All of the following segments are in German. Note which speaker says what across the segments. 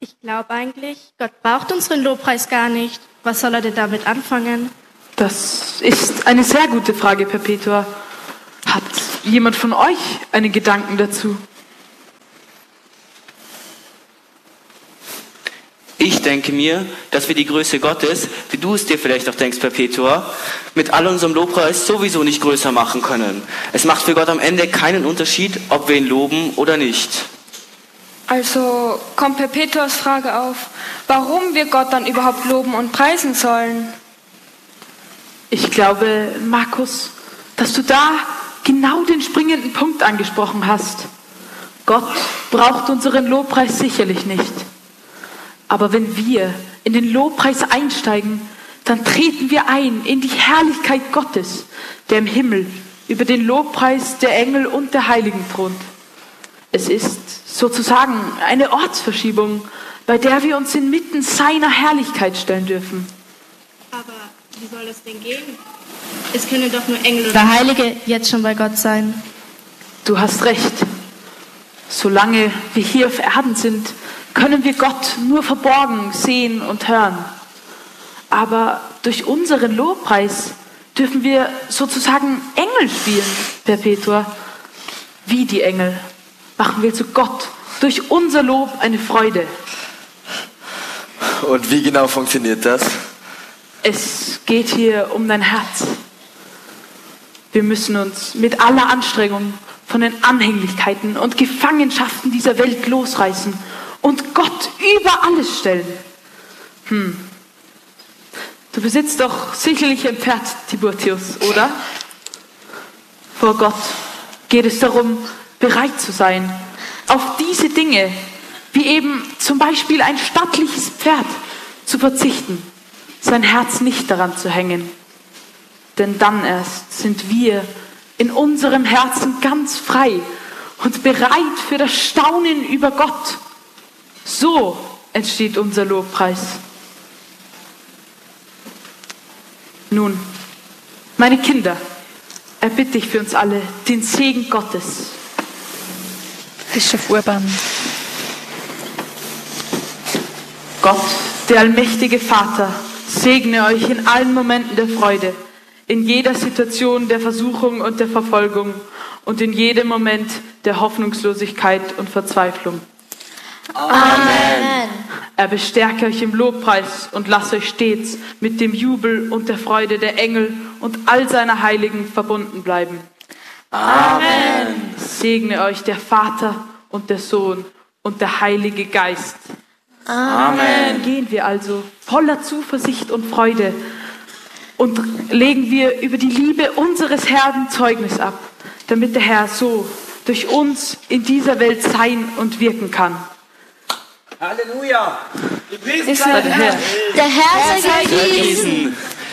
Speaker 1: Ich glaube eigentlich, Gott braucht unseren Lobpreis gar nicht. Was soll er denn damit anfangen?
Speaker 2: Das ist eine sehr gute Frage, Perpetua. Hat jemand von euch einen Gedanken dazu?
Speaker 3: Ich denke mir, dass wir die Größe Gottes, wie du es dir vielleicht auch denkst, Perpetua, mit all unserem Lobpreis sowieso nicht größer machen können. Es macht für Gott am Ende keinen Unterschied, ob wir ihn loben oder nicht.
Speaker 4: Also kommt Perpetuas Frage auf, warum wir Gott dann überhaupt loben und preisen sollen.
Speaker 2: Ich glaube, Markus, dass du da genau den springenden Punkt angesprochen hast. Gott braucht unseren Lobpreis sicherlich nicht. Aber wenn wir in den Lobpreis einsteigen, dann treten wir ein in die Herrlichkeit Gottes, der im Himmel über den Lobpreis der Engel und der Heiligen thront. Es ist sozusagen eine Ortsverschiebung, bei der wir uns inmitten seiner Herrlichkeit stellen dürfen.
Speaker 1: Aber wie soll das denn gehen? Es können doch nur Engel oder Heilige jetzt schon bei Gott sein.
Speaker 2: Du hast recht. Solange wir hier auf Erden sind, können wir Gott nur verborgen sehen und hören. Aber durch unseren Lobpreis dürfen wir sozusagen Engel spielen, Perpetua. Wie die Engel machen wir zu Gott durch unser Lob eine Freude.
Speaker 5: Und wie genau funktioniert das?
Speaker 2: Es geht hier um dein Herz. Wir müssen uns mit aller Anstrengung von den Anhänglichkeiten und Gefangenschaften dieser Welt losreißen und Gott über alles stellen. Du besitzt doch sicherlich ein Pferd, Tiburtius, oder? Vor Gott geht es darum, bereit zu sein, auf diese Dinge, wie eben zum Beispiel ein stattliches Pferd, zu verzichten, sein Herz nicht daran zu hängen. Denn dann erst sind wir in unserem Herzen ganz frei und bereit für das Staunen über Gott. So entsteht unser Lobpreis. Nun, meine Kinder, erbitte ich für uns alle den Segen Gottes.
Speaker 6: Bischof Urban.
Speaker 2: Gott, der allmächtige Vater, segne euch in allen Momenten der Freude, in jeder Situation der Versuchung und der Verfolgung und in jedem Moment der Hoffnungslosigkeit und Verzweiflung.
Speaker 7: Amen.
Speaker 2: Er bestärke euch im Lobpreis und lasse euch stets mit dem Jubel und der Freude der Engel und all seiner Heiligen verbunden bleiben.
Speaker 7: Amen.
Speaker 2: Segne euch der Vater und der Sohn und der Heilige Geist.
Speaker 7: Amen.
Speaker 2: Gehen wir also voller Zuversicht und Freude und legen wir über die Liebe unseres Herrn Zeugnis ab, damit der Herr so durch uns in dieser Welt sein und wirken kann.
Speaker 8: Halleluja! Gepriesen
Speaker 2: sei der Herr.
Speaker 7: Der Herr sei gepriesen.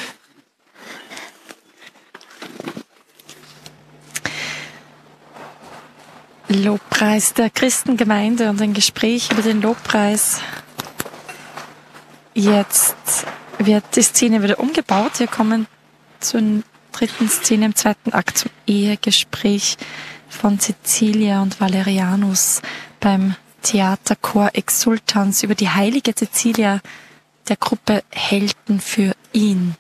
Speaker 6: Lobpreis der Christengemeinde und ein Gespräch über den Lobpreis. Jetzt wird die Szene wieder umgebaut. Wir kommen zur dritten Szene im zweiten Akt, zum Ehegespräch von Cecilia und Valerianus beim Theaterchor Exultans über die heilige Cecilia der Gruppe Helden für ihn,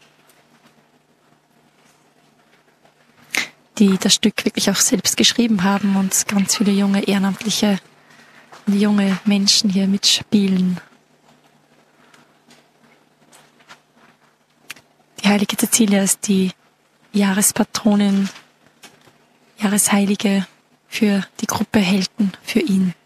Speaker 6: die das Stück wirklich auch selbst geschrieben haben und ganz viele junge Ehrenamtliche und junge Menschen hier mitspielen. Die heilige Cecilia ist die Jahrespatronin, Jahresheilige für die Gruppe Helden für ihn.